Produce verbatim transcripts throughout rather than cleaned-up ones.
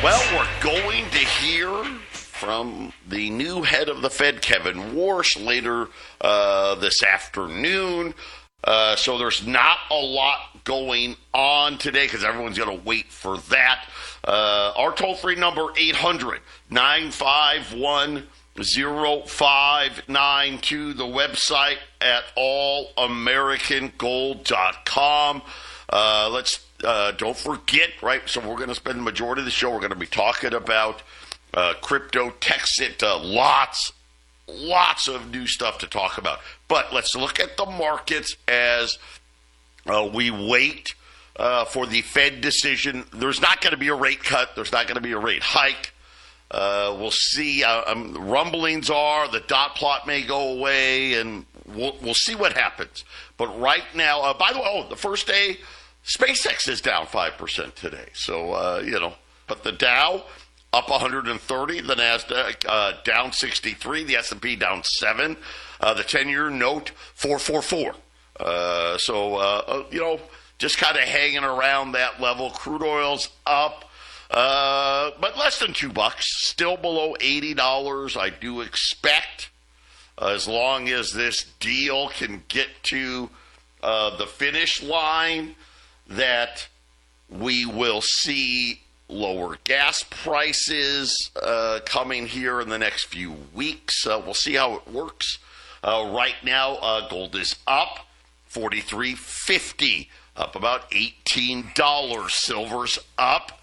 Well, we're going to hear from the new head of the Fed, Kevin Warsh, later uh, this afternoon. Uh, so there's not a lot going on today because everyone's going to wait for that. Uh, our toll-free number, eight hundred, nine five one, zero five nine two. The website at all american gold dot com. Uh, let's uh, don't forget, right? So we're going to spend the majority of the show. We're going to be talking about uh, crypto, Texit, uh, lots, lots of new stuff to talk about. But let's look at the markets as uh, we wait uh, for the Fed decision. There's not going to be a rate cut. There's not going to be a rate hike. Uh, we'll see. Uh, um, rumblings are the dot plot may go away, and we'll, we'll see what happens. But right now, uh, by the way, oh, the first day, SpaceX is down five percent today. So, uh, you know, but the Dow up one hundred thirty, the NASDAQ uh, down sixty-three, the S and P down seven, uh, the ten-year note four forty-four. Uh, so, uh, you know, just kind of hanging around that level. Crude oil's up. Uh, but less than two bucks, still below eighty dollars. I do expect, uh, as long as this deal can get to uh, the finish line, that we will see lower gas prices uh, coming here in the next few weeks. Uh, we'll see how it works. Uh, right now, uh, gold is up forty-three fifty, up about eighteen dollars. Silver's up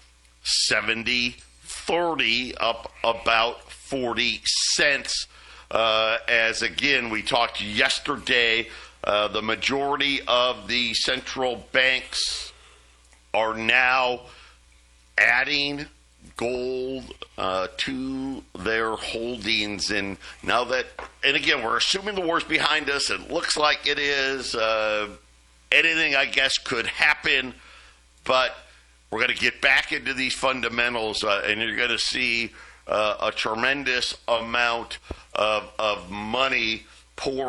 seventy thirty, up about forty cents. Uh, as again, we talked yesterday, uh, the majority of the central banks are now adding gold uh, to their holdings. And now that, and again, we're assuming the war's behind us. It looks like it is. Uh, anything, I guess, could happen, but we're going to get back into these fundamentals, uh, and you're going to see uh, a tremendous amount of, of money pour